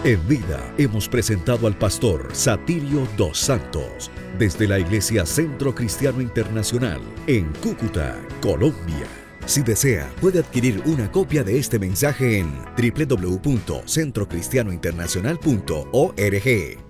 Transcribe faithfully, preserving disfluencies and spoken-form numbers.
En vida hemos presentado al pastor Satirio dos Santos desde la Iglesia Centro Cristiano Internacional en Cúcuta, Colombia. Si desea, puede adquirir una copia de este mensaje en doble u doble u doble u punto centro cristiano internacional punto org.